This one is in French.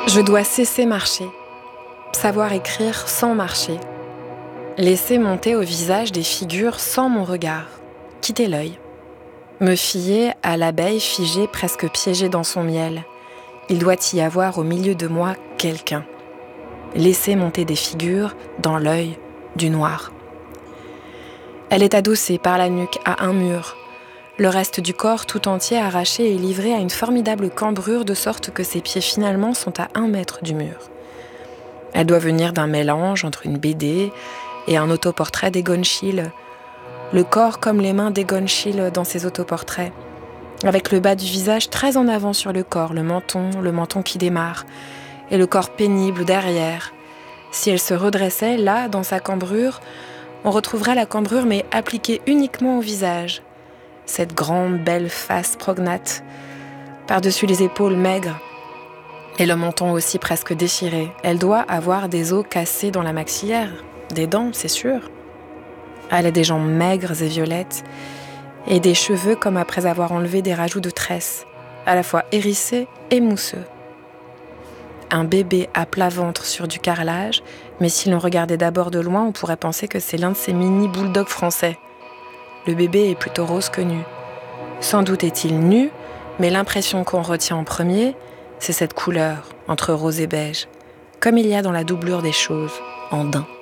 Je dois cesser marcher, savoir écrire sans marcher, laisser monter au visage des figures sans mon regard, quitter l'œil, me fier à l'abeille figée presque piégée dans son miel. Il doit y avoir au milieu de moi quelqu'un. Laisser monter des figures dans l'œil du noir. Elle est adossée par la nuque à un mur, le reste du corps tout entier arraché et livré à une formidable cambrure de sorte que ses pieds finalement sont à 1 mètre du mur. Elle doit venir d'un mélange entre une BD et un autoportrait d'Egon Schiele, le corps comme les mains d'Egon Schiele dans ses autoportraits, avec le bas du visage très en avant sur le corps, le menton qui démarre, et le corps pénible derrière. Si elle se redressait, là, dans sa cambrure, on retrouverait la cambrure mais appliquée uniquement au visage. Cette grande, belle face prognate, par-dessus les épaules maigres, et le menton aussi presque déchiré. Elle doit avoir des os cassés dans la maxillaire, des dents, c'est sûr. Elle a des jambes maigres et violettes, et des cheveux comme après avoir enlevé des rajouts de tresses, à la fois hérissés et mousseux. Un bébé à plat ventre sur du carrelage, mais si l'on regardait d'abord de loin, on pourrait penser que c'est l'un de ces mini bulldogs français. Le bébé est plutôt rose que nu. Sans doute est-il nu, mais l'impression qu'on retient en premier, c'est cette couleur entre rose et beige, comme il y a dans la doublure des choses, en daim.